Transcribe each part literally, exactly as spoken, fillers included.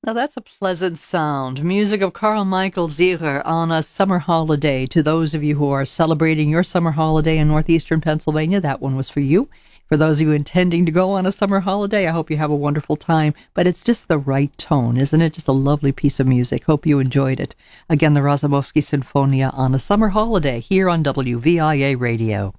Now that's a pleasant sound. Music of Carl Michael Ziegler on a summer holiday. To those of you who are celebrating your summer holiday in northeastern Pennsylvania, that one was for you. For those of you intending to go on a summer holiday, I hope you have a wonderful time. But it's just the right tone, isn't it? Just a lovely piece of music. Hope you enjoyed it. Again, the Razumovsky Sinfonia on a summer holiday here on W V I A Radio.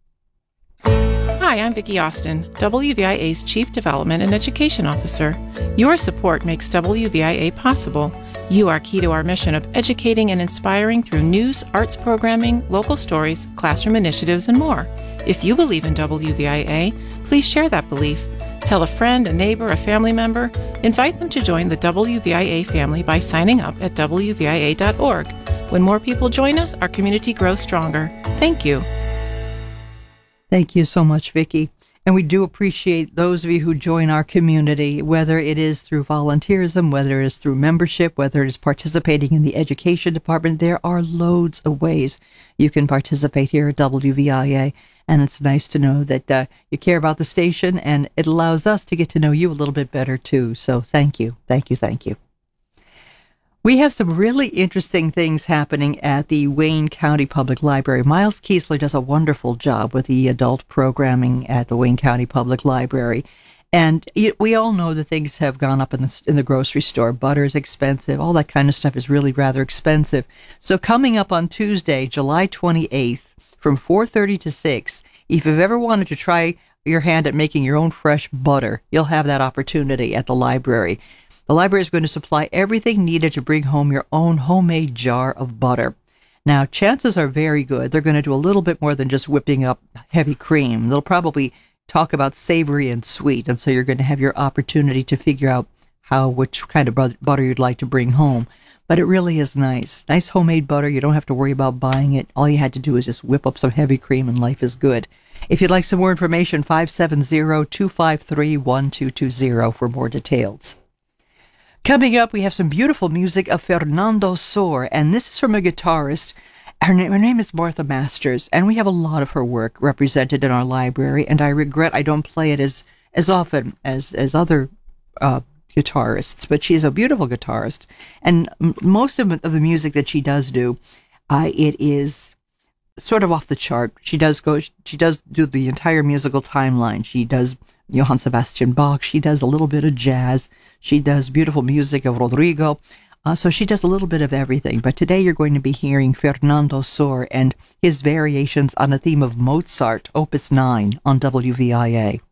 Hi, I'm Vicki Austin, W V I A's Chief Development and Education Officer. Your support makes W V I A possible. You are key to our mission of educating and inspiring through news, arts programming, local stories, classroom initiatives, and more. If you believe in W V I A, please share that belief. Tell a friend, a neighbor, a family member. Invite them to join the W V I A family by signing up at W V I A dot org. When more people join us, our community grows stronger. Thank you. Thank you so much, Vicki. And we do appreciate those of you who join our community, whether it is through volunteerism, whether it is through membership, whether it is participating in the education department. There are loads of ways you can participate here at W V I A. And it's nice to know that uh, you care about the station, and it allows us to get to know you a little bit better, too. So thank you, thank you, thank you. We have some really interesting things happening at the Wayne County Public Library. Miles Kiesler does a wonderful job with the adult programming at the Wayne County Public Library. And we all know that things have gone up in the, in the grocery store. Butter is expensive. All that kind of stuff is really rather expensive. So coming up on Tuesday, July twenty-eighth, from four thirty to six, if you've ever wanted to try your hand at making your own fresh butter, you'll have that opportunity at the library. The library is going to supply everything needed to bring home your own homemade jar of butter. Now, chances are very good they're going to do a little bit more than just whipping up heavy cream. They'll probably talk about savory and sweet, and so you're going to have your opportunity to figure out how, which kind of butter you'd like to bring home. But it really is nice. Nice homemade butter. You don't have to worry about buying it. All you had to do is just whip up some heavy cream and life is good. If you'd like some more information, five seven zero, two five three, one two two zero for more details. Coming up, we have some beautiful music of Fernando Sor, and this is from a guitarist. Her name, her name is Martha Masters, and we have a lot of her work represented in our library, and I regret I don't play it as, as often as, as other uh, guitarists, but she's a beautiful guitarist, and m- most of, of the music that she does do, uh, it is sort of off the chart. She does go, she does do the entire musical timeline. She does Johann Sebastian Bach. She does a little bit of jazz. She does beautiful music of Rodrigo. Uh, so she does a little bit of everything. But today you're going to be hearing Fernando Sor and his variations on a theme of Mozart, Opus nine on W V I A.